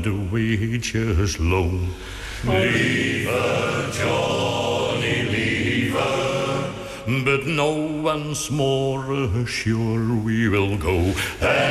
the wages low. Leave her, Johnny, leave her, but now once more sure we will go.